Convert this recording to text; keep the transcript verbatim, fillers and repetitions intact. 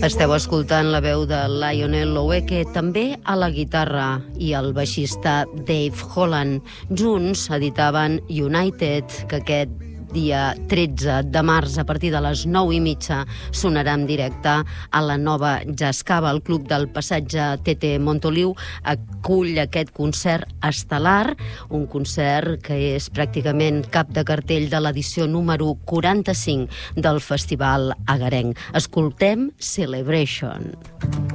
Esteu escoltant la veu de Lionel Loeke, també a la guitarra, i el baixista Dave Holland. Junts editaven United, que aquest dia tretze de març, a partir de les nou i mitja, sonarà en directe a la Nova Jazz Cava. El Club del Passatge T T Montoliu acull aquest concert estel·lar, un concert que és pràcticament cap de cartell de l'edició número quaranta-cinc del Festival Agarenc. Escoltem Celebration.